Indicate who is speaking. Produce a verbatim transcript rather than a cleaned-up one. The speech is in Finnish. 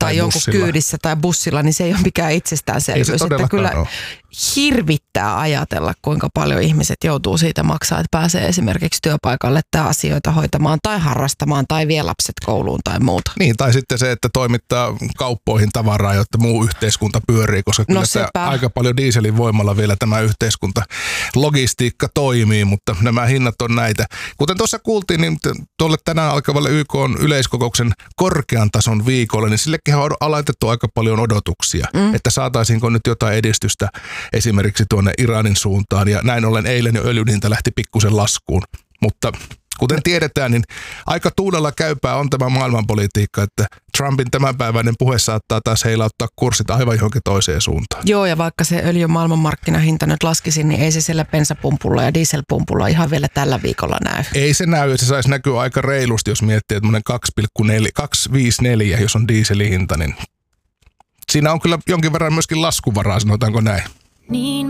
Speaker 1: tai jonkun bussilla. Kyydissä tai bussilla, niin se ei ole mikään itsestäänselvyys.
Speaker 2: Ei se
Speaker 1: että kyllä
Speaker 2: ole.
Speaker 1: Hirvittää ajatella, kuinka paljon ihmiset joutuu siitä maksaa, että pääsee esimerkiksi työpaikalle tai asioita hoitamaan tai harrastamaan tai vie lapset kouluun tai muuta.
Speaker 2: Niin, tai sitten se, että toimittaa kauppoihin tavaraa, jotta muu yhteiskunta pyörii, koska kyllä no aika paljon dieselin voimalla vielä tämä yhteiskunta, logistiikka toimii, mutta nämä hinnat on näitä. Kuten tuossa kuultiin, niin tuolle tänään alkavalle Y K:n yleiskokouksen korkean tason viikolle, niin sillekin on alaitettu aika paljon odotuksia, mm. että saataisiinko nyt jotain edistystä esimerkiksi tuonne Iranin suuntaan, ja näin ollen eilen jo öljyn hinta lähti pikkusen laskuun, mutta kuten tiedetään, niin aika tuulella käypää on tämä maailmanpolitiikka, että Trumpin tämänpäiväinen puhe saattaa taas heilauttaa kurssit aivan johonkin toiseen suuntaan.
Speaker 1: Joo, ja vaikka se öljyn maailmanmarkkinahinta nyt laskisi, niin ei se siellä bensapumpulla ja dieselpumpulla ihan vielä tällä viikolla näy.
Speaker 2: Ei se näy, ja se saisi näkyä aika reilusti, jos miettii, että kaksi pilkku viisikymmentäneljä, jos on dieselin hinta, niin siinä on kyllä jonkin verran myöskin laskuvaraa, sanotaanko näin. Niin.